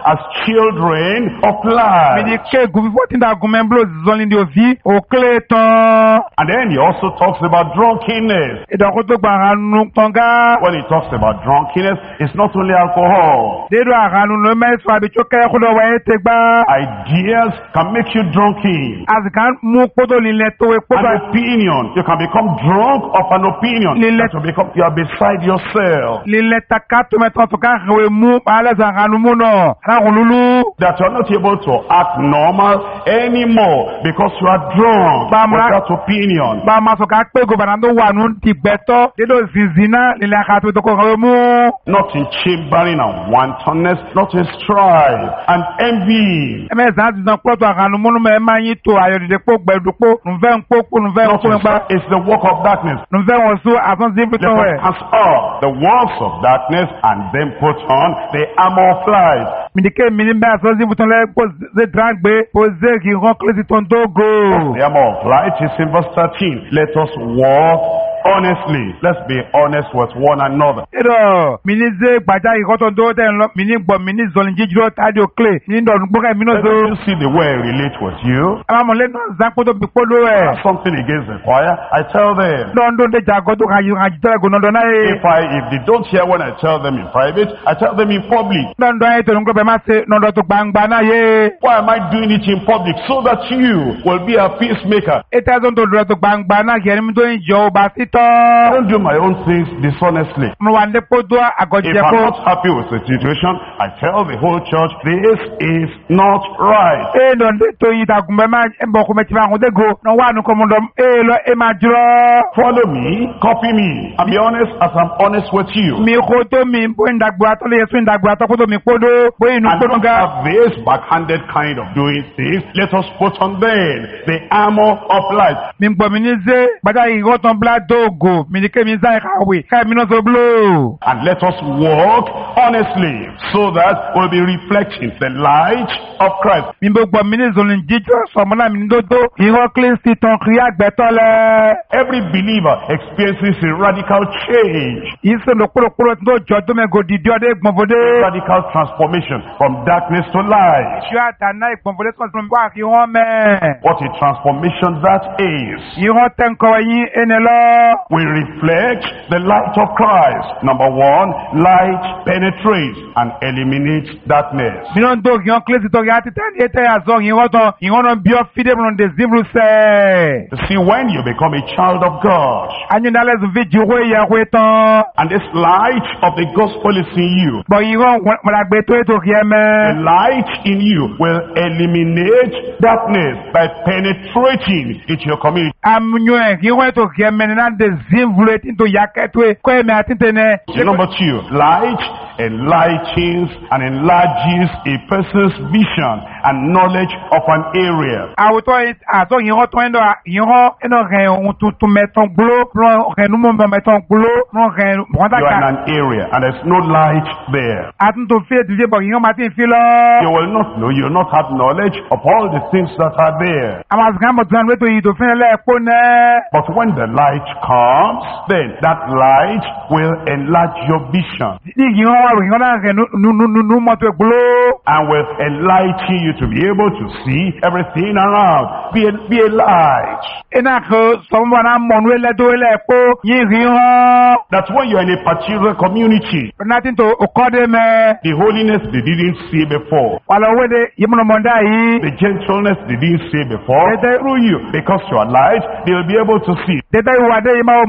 as children of light. Mini ke gufi tinda gumemblo zoli ndi ovi o kleton. And then he also talks about drunkenness. Idakoto gbaranu tonga. When he talks about drunkenness, it's not only alcohol. Dedo aranu no meso abichoke kodo wa etegba. Ideas can make you drunken. Azkan mu kodo lileto e kodo. An opinion, you can become drunk of an opinion. You are beside yourself. Lileta kato metoka we mu ala zaranu muno. Ragululu. That you are not able to act normal anymore because you are drunk with that opinion. Ba masoka pe gobanando wanu ti beto. Dedo zizina lile kato to ko mu. Not in chambering and wantonness, not in strife and envy. It's the work of darkness. Let us cast off the works of darkness and then put on the armor of light. The armor of light is in verse 13. Let us walk honestly. Let's be honest with one another. Let's you see the way I relate with you. I have something against the choir, I tell them. If they don't hear when I tell them in private, I tell them in public. Why am I doing it in public? So that you will be a peacemaker. I don't do my own things dishonestly. If I'm not happy with the situation, I tell the whole church, this is not right. Follow me, copy me, and be honest as I'm honest with you. And don't have this backhanded kind of doing things. Let us put on then the armor of light. And let us walk honestly so that we'll be reflecting the light of Christ. Every believer experiences a radical change. Radical transformation from darkness to light. What a transformation that is. We reflect the light of Christ. Number one, light penetrates and eliminates darkness. See, when you become a child of God, and this light of the gospel is in you, the light in you will eliminate darkness by penetrating into your community. Number two, light enlightens and enlarges a person's vision and knowledge of an area. You are in an area and there's no light there. You will not know, you will not have knowledge of all the things that are there. But when the light comes, then that light will enlarge your vision and will enlighten you to be able to see everything around. Be a light. That's when you're in a particular community. The holiness they didn't see before. The gentleness they didn't see before. Through you, because you are light, they will be able to see. Number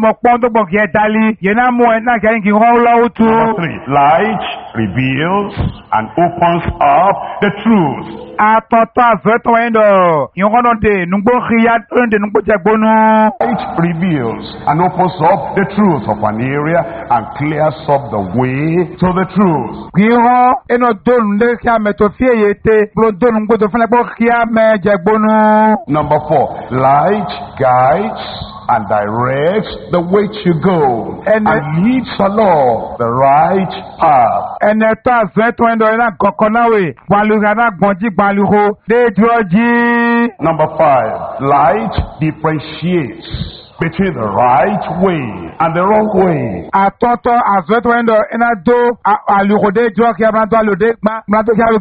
three, light reveals and opens up the truth. Light reveals and opens up the truth of an area and clears up the way to the truth. Number four, light guides and directs the way to go and leads along the right path. Number five, light differentiates between the right way and the wrong way.